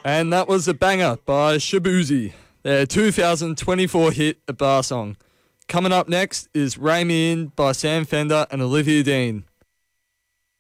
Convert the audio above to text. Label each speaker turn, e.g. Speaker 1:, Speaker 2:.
Speaker 1: And that was a banger by Shabuzi, their 2024 hit, A Bar Song. Coming up next is Ray Me In by Sam Fender and Olivia Dean.